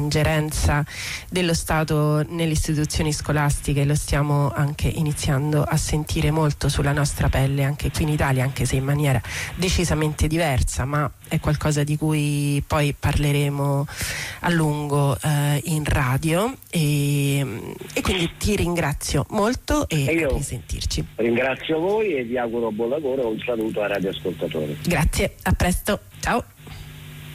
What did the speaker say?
ingerenza dello Stato nelle istituzioni scolastiche lo stiamo anche iniziando a sentire molto sulla nostra pelle anche qui in Italia, anche se in maniera decisamente diversa, ma è qualcosa di cui poi parleremo a lungo in radio e quindi ti ringrazio molto e a risentirci. Ringrazio voi e vi auguro buon lavoro, un saluto ai radioascoltatori. Grazie, a presto, ciao.